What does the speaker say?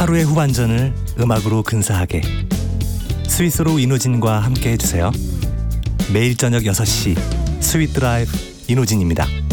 하루의 후반전을 음악으로 근사하게 스위스로 이노진과 함께 해주세요. 매일 저녁 6시 스윗 드라이브 이노진입니다.